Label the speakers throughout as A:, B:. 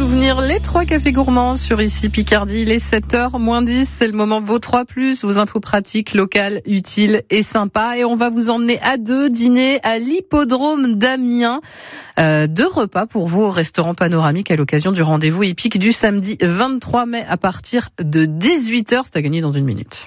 A: souvenirs, les 3 cafés gourmands sur ici Picardie, les 7h-10, c'est le moment vos 3+, vos infos pratiques, locales, utiles et sympas. Et on va vous emmener à 2 dîner à l'hippodrome d'Amiens. 2 repas pour vous au restaurant panoramique à l'occasion du rendez-vous hippique du samedi 23 mai à partir de 18h. C'est à gagner dans 1 minute.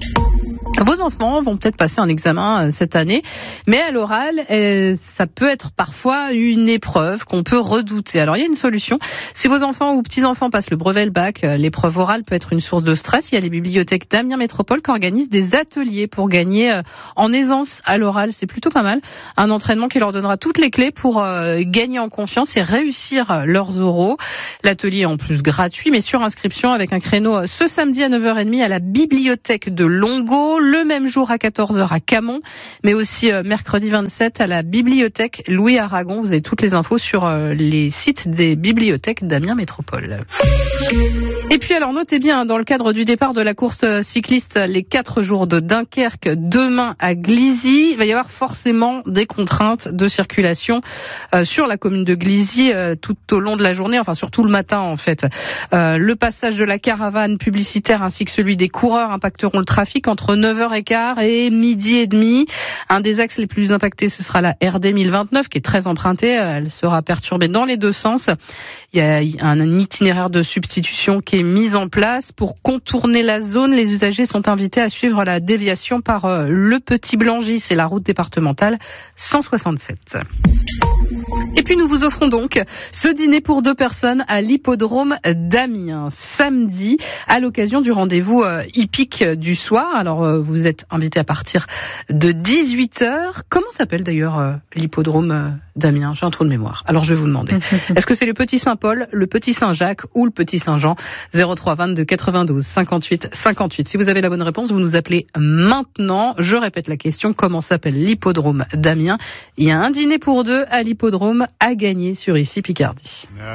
A: Vos enfants vont peut-être passer un examen cette année, mais à l'oral, ça peut être parfois une épreuve qu'on peut redouter. Alors il y a une solution. Si vos enfants ou petits-enfants passent le brevet, le bac, l'épreuve orale peut être une source de stress. Il y a les bibliothèques d'Amiens Métropole qui organisent des ateliers pour gagner en aisance à l'oral. C'est plutôt pas mal. Un entraînement qui leur donnera toutes les clés pour gagner en confiance et réussir leurs oraux. L'atelier est en plus gratuit, mais sur inscription avec un créneau ce samedi à 9h30 à la bibliothèque de Longo. Le même jour à 14h à Camon, mais aussi mercredi 27 à la bibliothèque Louis Aragon. Vous avez toutes les infos sur les sites des bibliothèques d'Amiens Métropole. Et puis alors notez bien, dans le cadre du départ de la course cycliste les 4 jours de Dunkerque demain à Glizy, il va y avoir forcément des contraintes de circulation sur la commune de Glizy tout au long de la journée, enfin surtout le matin en fait. Le passage de la caravane publicitaire ainsi que celui des coureurs impacteront le trafic entre 9h15 et midi et demi. Un des axes les plus impactés, ce sera la RD 1029 qui est très empruntée. Elle sera perturbée dans les 2 sens. Il y a un itinéraire de substitution qui est mis en place pour contourner la zone. Les usagers sont invités à suivre la déviation par le Petit Blangy. C'est la route départementale 167. Et puis nous vous offrons donc ce dîner pour 2 personnes à l'hippodrome d'Amiens samedi à l'occasion du rendez-vous hippique du soir. Alors vous êtes invités à partir de 18h. Comment s'appelle d'ailleurs l'hippodrome d'Amiens? J'ai un trou de mémoire. Alors je vais vous demander. Est-ce que c'est le Petit Saint-Paul, le Petit Saint-Jacques ou le Petit Saint-Jean? 03 22 92 58 58. Si vous avez la bonne réponse, vous nous appelez maintenant. Je répète la question. Comment s'appelle l'hippodrome d'Amiens? Il y a un dîner pour 2 à l'hippodrome à gagner sur ici Picardie.